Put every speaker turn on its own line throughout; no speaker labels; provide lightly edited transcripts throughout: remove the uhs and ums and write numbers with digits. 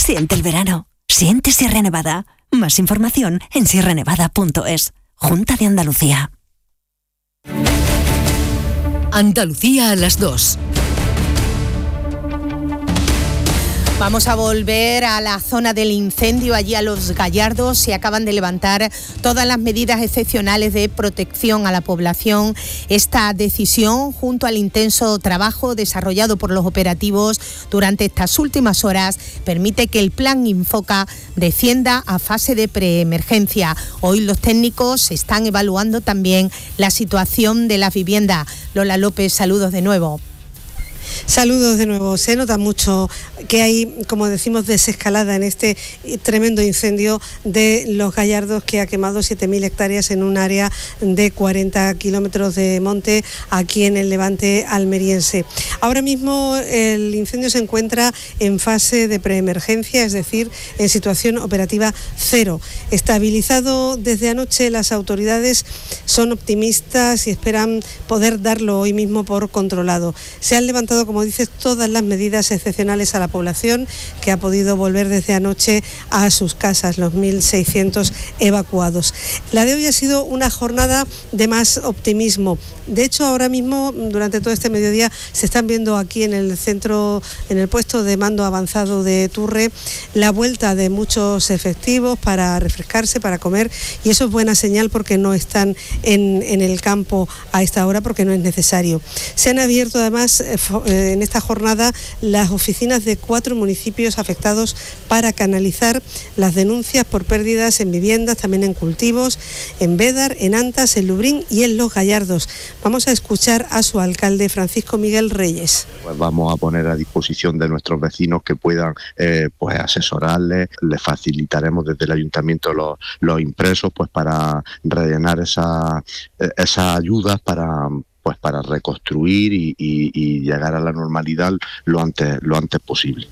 Siente el verano. Siente Sierra Nevada. Más información en sierranevada.es. Junta de Andalucía.
Andalucía a las 2.
Vamos a volver a la zona del incendio, allí a Los Gallardos. Se acaban de levantar todas las medidas excepcionales de protección a la población. Esta decisión, junto al intenso trabajo desarrollado por los operativos durante estas últimas horas, permite que el plan Infoca descienda a fase de preemergencia. Hoy los técnicos están evaluando también la situación de la vivienda. Lola López, saludos de nuevo.
Saludos de nuevo. Se nota mucho que hay, como decimos, desescalada en este tremendo incendio de Los Gallardos, que ha quemado 7.000 hectáreas en un área de 40 kilómetros de monte aquí en el Levante almeriense. Ahora mismo el incendio se encuentra en fase de preemergencia, es decir, en situación operativa cero. Estabilizado desde anoche, las autoridades son optimistas y esperan poder darlo hoy mismo por controlado. Se han levantado, como dices, todas las medidas excepcionales a la población, que ha podido volver desde anoche a sus casas, los 1.600 evacuados. La de hoy ha sido una jornada de más optimismo. De hecho, ahora mismo, durante todo este mediodía, se están viendo aquí en el centro, en el puesto de mando avanzado de Turre, la vuelta de muchos efectivos para refrescarse, para comer, y eso es buena señal porque no están en el campo a esta hora, porque no es necesario. Se han abierto además en esta jornada las oficinas de 4 municipios afectados para canalizar las denuncias por pérdidas en viviendas, también en cultivos, en Bédar, en Antas, en Lubrín y en Los Gallardos. Vamos a escuchar a su alcalde, Francisco Miguel Reyes.
Pues vamos a poner a disposición de nuestros vecinos que puedan pues asesorarles. Les facilitaremos desde el ayuntamiento los impresos pues para rellenar esas ayudas para reconstruir y llegar a la normalidad lo antes posible.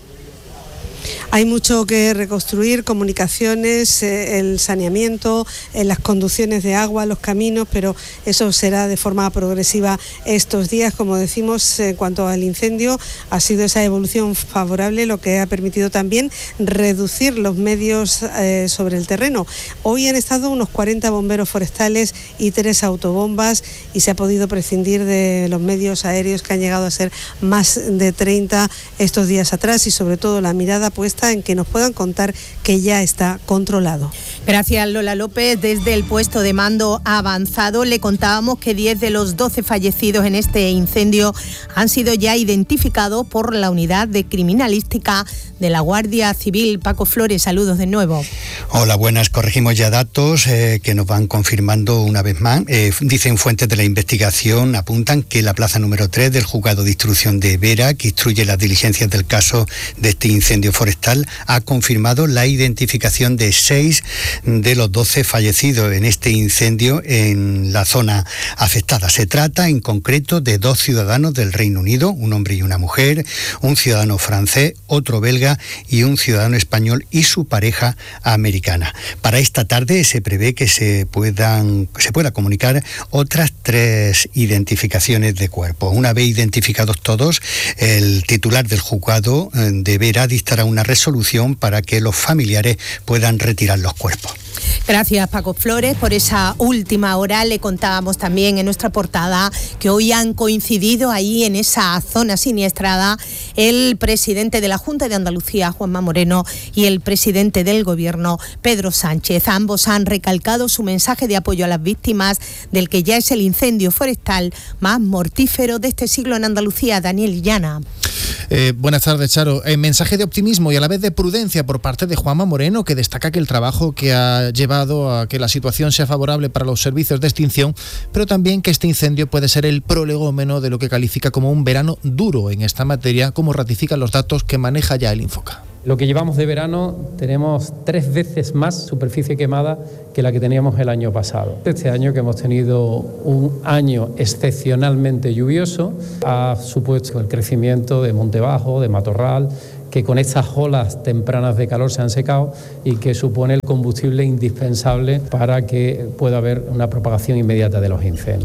Hay mucho que reconstruir, comunicaciones, el saneamiento, las conducciones de agua, los caminos, pero eso será de forma progresiva estos días. Como decimos, en cuanto al incendio, ha sido esa evolución favorable lo que ha permitido también reducir los medios sobre el terreno. Hoy han estado unos 40 bomberos forestales y 3 autobombas, y se ha podido prescindir de los medios aéreos, que han llegado a ser más de 30 estos días atrás, y sobre todo la mirada puesta en que nos puedan contar que ya está controlado.
Gracias, Lola López. Desde el puesto de mando avanzado le contábamos que 10 de los 12 fallecidos en este incendio han sido ya identificados por la unidad de criminalística de la Guardia Civil. Paco Flores, saludos de nuevo.
Hola, buenas. Corregimos ya datos que nos van confirmando una vez más. Dicen fuentes de la investigación, apuntan que la plaza número 3 del Juzgado de Instrucción de Vera, que instruye las diligencias del caso de este incendio forestal, ha confirmado la identificación de 6 de los 12 fallecidos en este incendio en la zona afectada. Se trata en concreto de 2 ciudadanos del Reino Unido, un hombre y una mujer, un ciudadano francés, otro belga y un ciudadano español y su pareja americana. Para esta tarde se prevé que se pueda comunicar otras 3 identificaciones de cuerpo. Una vez identificados todos, el titular del juzgado deberá dictar una resolución para que los familiares puedan retirar los cuerpos.
Gracias, Paco Flores, por esa última hora. Le contábamos también en nuestra portada que hoy han coincidido ahí en esa zona siniestrada el presidente de la Junta de Andalucía, Juanma Moreno, y el presidente del Gobierno, Pedro Sánchez. Ambos han recalcado su mensaje de apoyo a las víctimas del que ya es el incendio forestal más mortífero de este siglo en Andalucía. Daniel Illana.
Buenas tardes, Charo. Mensaje de optimismo y a la vez de prudencia por parte de Juanma Moreno, que destaca que el trabajo que ha llevado a que la situación sea favorable para los servicios de extinción, pero también que este incendio puede ser el prolegómeno de lo que califica como un verano duro en esta materia, como ratifican los datos que maneja ya el Infoca.
Lo que llevamos de verano tenemos 3 veces más superficie quemada que la que teníamos el año pasado. Este año, que hemos tenido un año excepcionalmente lluvioso, ha supuesto el crecimiento de monte bajo, de matorral, que con estas olas tempranas de calor se han secado y que supone el combustible indispensable para que pueda haber una propagación inmediata de los incendios.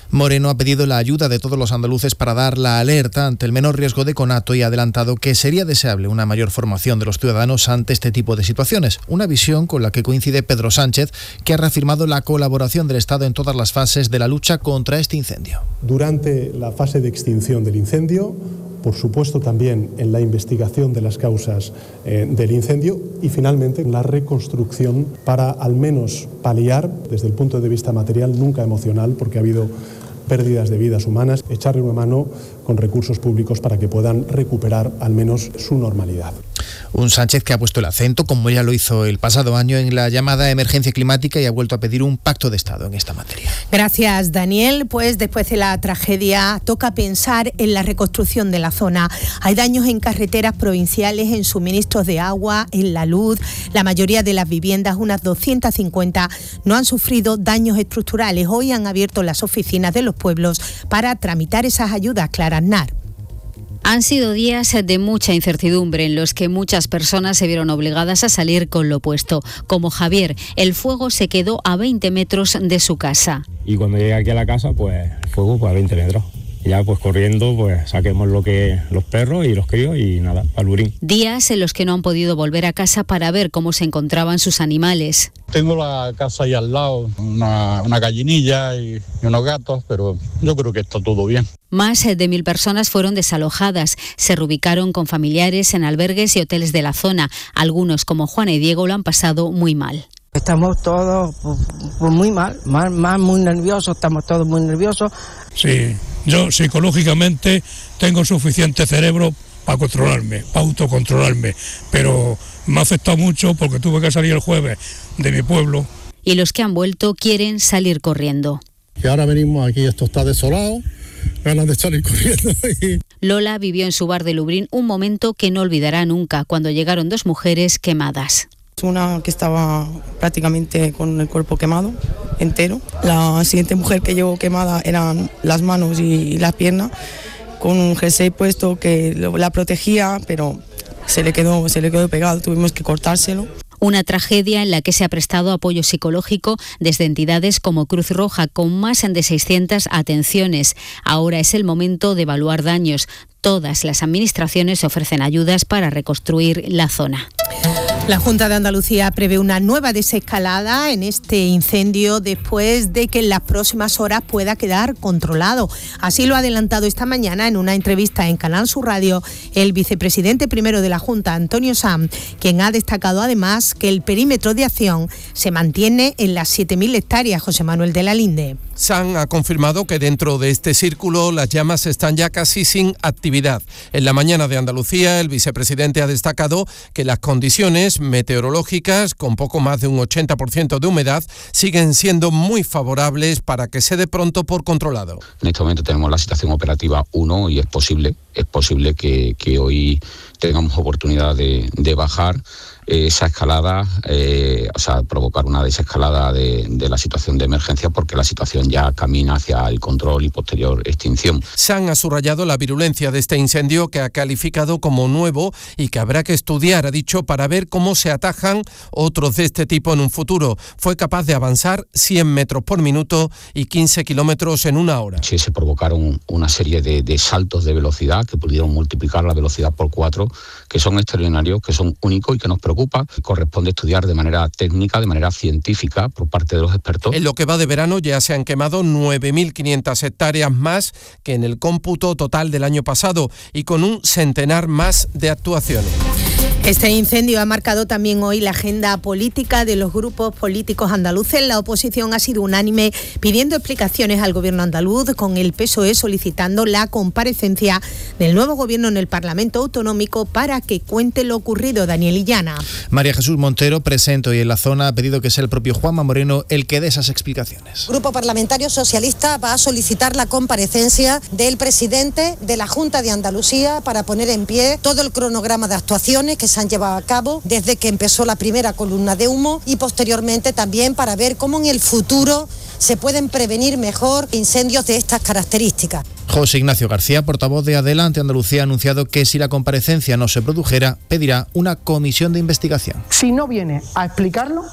Moreno ha pedido la ayuda de todos los andaluces para dar la alerta ante el menor riesgo de conato y ha adelantado que sería deseable una mayor formación de los ciudadanos ante este tipo de situaciones. Una visión con la que coincide Pedro Sánchez, que ha reafirmado la colaboración del Estado en todas las fases de la lucha contra este incendio.
Durante la fase de extinción del incendio, por supuesto también en la investigación de las causas del incendio y finalmente en la reconstrucción para al menos paliar desde el punto de vista material, nunca emocional, porque ha habido pérdidas de vidas humanas, echarle una mano con recursos públicos para que puedan recuperar al menos su normalidad.
Un Sánchez que ha puesto el acento, como ya lo hizo el pasado año, en la llamada emergencia climática y ha vuelto a pedir un pacto de Estado en esta materia.
Gracias, Daniel. Pues después de la tragedia toca pensar en la reconstrucción de la zona. Hay daños en carreteras provinciales, en suministros de agua, en la luz. La mayoría de las viviendas, unas 250, no han sufrido daños estructurales. Hoy han abierto las oficinas de los pueblos para tramitar esas ayudas. Clara Aznar.
Han sido días de mucha incertidumbre en los que muchas personas se vieron obligadas a salir con lo puesto. Como Javier, el fuego se quedó a 20 metros de su casa.
Y cuando llegué aquí a la casa, pues fuego pues a 20 metros. Y ya pues corriendo, pues saquemos los perros y los críos y nada, al burín.
Días en los que no han podido volver a casa para ver cómo se encontraban sus animales.
Tengo la casa ahí al lado, una gallinilla y unos gatos, pero yo creo que está todo bien.
Más de 1.000 personas fueron desalojadas. Se reubicaron con familiares en albergues y hoteles de la zona. Algunos, como Juana y Diego, lo han pasado muy mal.
Estamos todos pues muy mal, muy nerviosos, estamos todos muy nerviosos.
Sí, yo psicológicamente tengo suficiente cerebro para controlarme, para autocontrolarme, pero me ha afectado mucho porque tuve que salir el jueves de mi pueblo.
Y los que han vuelto quieren salir corriendo.
Que ahora venimos aquí, esto está desolado, ganas de salir corriendo.
Lola vivió en su bar de Lubrión un momento que no olvidará nunca, cuando llegaron dos mujeres quemadas.
Una que estaba prácticamente con el cuerpo quemado, entero. La siguiente mujer que llegó quemada eran las manos y las piernas, con un jersey puesto que la protegía, pero se le quedó pegado, tuvimos que cortárselo.
Una tragedia en la que se ha prestado apoyo psicológico desde entidades como Cruz Roja, con más de 600 atenciones. Ahora es el momento de evaluar daños. Todas las administraciones ofrecen ayudas para reconstruir la zona.
La Junta de Andalucía prevé una nueva desescalada en este incendio después de que en las próximas horas pueda quedar controlado. Así lo ha adelantado esta mañana en una entrevista en Canal Sur Radio el vicepresidente primero de la Junta, Antonio Sanz, quien ha destacado además que el perímetro de acción se mantiene en las 7.000 hectáreas. José Manuel de la Linde.
Sanz ha confirmado que dentro de este círculo las llamas están ya casi sin actividad. En la mañana de Andalucía, el vicepresidente ha destacado que las condiciones meteorológicas, con poco más de un 80% de humedad, siguen siendo muy favorables para que se dé pronto por controlado.
En este momento tenemos la situación operativa 1 y es posible que hoy tengamos oportunidad de bajar esa escalada, provocar una desescalada de la situación de emergencia, porque la situación ya camina hacia el control y posterior extinción.
Sanz ha subrayado la virulencia de este incendio, que ha calificado como nuevo y que habrá que estudiar, ha dicho, para ver cómo se atajan otros de este tipo en un futuro. Fue capaz de avanzar 100 metros por minuto y 15 kilómetros en una hora.
Sí, se provocaron una serie de saltos de velocidad que pudieron multiplicar la velocidad por 4, que son extraordinarios, que son únicos y que nos preocupa. Corresponde estudiar de manera técnica, de manera científica, por parte de los expertos.
En lo que va de verano ya se han quemado 9.500 hectáreas más que en el cómputo total del año pasado y con un centenar más de actuaciones.
Este incendio ha marcado también hoy la agenda política de los grupos políticos andaluces. La oposición ha sido unánime pidiendo explicaciones al gobierno andaluz, con el PSOE solicitando la comparecencia del nuevo gobierno en el Parlamento Autonómico para que cuente lo ocurrido. Daniel Illana.
María Jesús Montero, presente hoy en la zona, ha pedido que sea el propio Juanma Moreno el que dé esas explicaciones.
El Grupo Parlamentario Socialista va a solicitar la comparecencia del presidente de la Junta de Andalucía para poner en pie todo el cronograma de actuaciones que se han llevado a cabo desde que empezó la primera columna de humo y posteriormente también para ver cómo en el futuro se pueden prevenir mejor incendios de estas características.
José Ignacio García, portavoz de Adelante Andalucía, ha anunciado que si la comparecencia no se produjera, pedirá una comisión de investigación.
Si no viene a explicarlo,